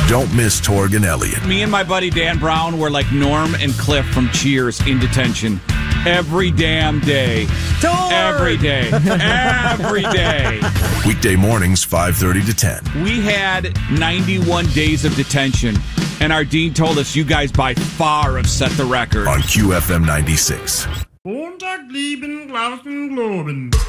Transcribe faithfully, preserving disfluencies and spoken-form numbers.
Don't miss Torg and Elliott. Me and my buddy Dan Brown were like Norm and Cliff from Cheers in detention every damn day. Torg! Every day. Every day. Weekday mornings, five thirty to ten. We had ninety-one days of detention, and our dean told us you guys by far have set the record. On Q F M ninety-six. Montag lieben Glauben Globen.